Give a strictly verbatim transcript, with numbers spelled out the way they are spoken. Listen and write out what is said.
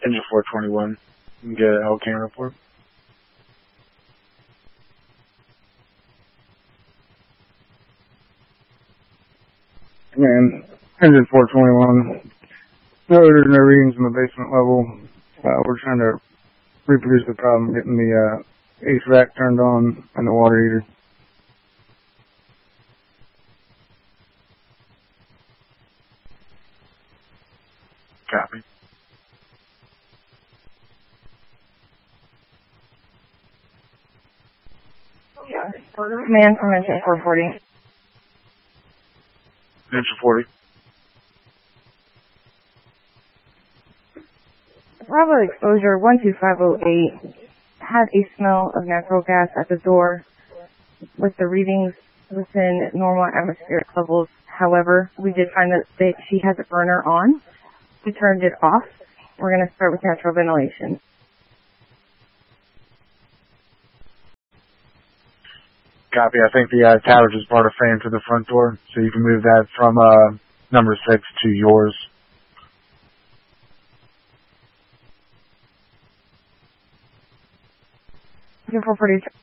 Engine four twenty-one. You can get an L-Can report. Man, Engine four twenty-one. No orders, no readings in the basement level. Uh, we're trying to reproduce the problem getting the uh, H V A C turned on and the water heater. Copy. Command from Engine four forty. Engine forty. Bravo exposure one two five oh eight had a smell of natural gas at the door with the readings within normal atmospheric levels. However, we did find that they, she has a burner on. We turned it off. We're going to start with natural ventilation. Copy. I think the uh, tower just brought a fan to the front door, so you can move that from uh, number six to yours. Engine four forty,